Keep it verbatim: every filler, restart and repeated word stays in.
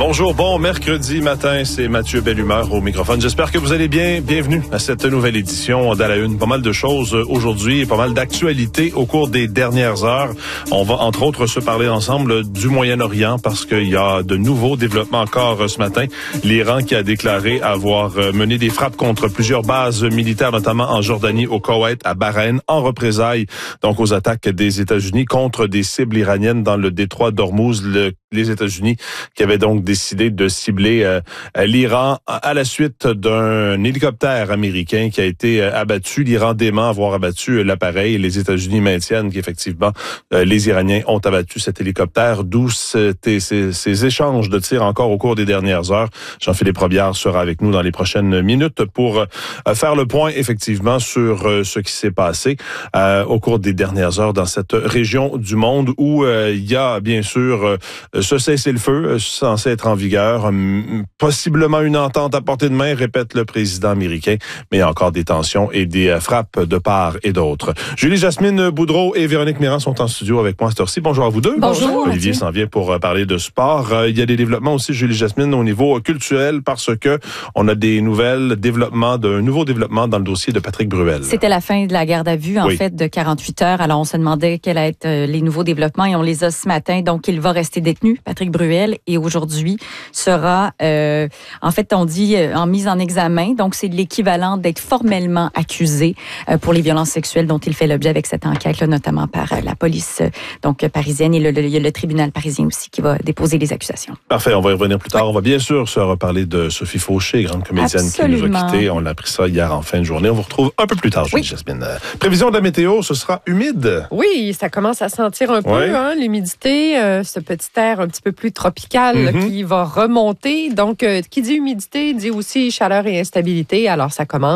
Bonjour, bon mercredi matin, c'est Mathieu Bellumeur au microphone. J'espère que vous allez bien. Bienvenue à cette nouvelle édition d'À la Une. Pas mal de choses aujourd'hui, pas mal d'actualités au cours des dernières heures. On va entre autres se parler ensemble du Moyen-Orient parce qu'il y a de nouveaux développements encore ce matin. L'Iran qui a déclaré avoir mené des frappes contre plusieurs bases militaires, notamment en Jordanie, au Koweït, à Bahreïn, en représailles donc aux attaques des États-Unis contre des cibles iraniennes dans le détroit d'Ormuz. Le, les États-Unis qui avaient donc décidé de cibler euh, l'Iran à la suite d'un hélicoptère américain qui a été euh, abattu. L'Iran dément avoir abattu l'appareil. Les États-Unis maintiennent qu'effectivement, euh, les Iraniens ont abattu cet hélicoptère, d'où ces, ces, ces échanges de tirs encore au cours des dernières heures. Jean-Philippe Robillard sera avec nous dans les prochaines minutes pour euh, faire le point effectivement sur euh, ce qui s'est passé euh, au cours des dernières heures dans cette région du monde où euh, il y a bien sûr euh, ce cessez-le-feu censé être en vigueur, possiblement une entente à portée de main, répète le président américain, mais il y a encore des tensions et des frappes de part et d'autre. Julie-Jasmine Boudreau et Véronique Mirand sont en studio avec moi à cette heure-ci. Bonjour à vous deux. Bonjour. Bonjour. Olivier s'en vient pour parler de sport. Il y a des développements aussi, Julie-Jasmine, au niveau culturel parce que on a des nouvelles développements, d'un nouveau développement dans le dossier de Patrick Bruel. C'était la fin de la garde à vue, en oui. fait, de quarante-huit heures. Alors, on se demandait quels allaient être les nouveaux développements et on les a ce matin. Donc, il va rester détenu, Patrick Bruel, et aujourd'hui sera, euh, en fait, on dit euh, en mise en examen. Donc, c'est l'équivalent d'être formellement accusé euh, pour les violences sexuelles dont il fait l'objet avec cette enquête-là, notamment par euh, la police euh, donc parisienne et le, le, il y a le tribunal parisien aussi qui va déposer les accusations. Parfait, on va y revenir plus tard. Oui. On va bien sûr se reparler de Sophie Fauché, grande comédienne Absolument. qui nous a quittés. On a appris ça hier en fin de journée. On vous retrouve un peu plus tard, Julie oui. Jasmine. Euh, prévision de la météo, ce sera humide. Oui, ça commence à sentir un peu oui. hein, l'humidité, euh, ce petit air un petit peu plus tropical mm-hmm. qui va remonter. Donc, euh, qui dit humidité dit aussi chaleur et instabilité. Alors, ça commence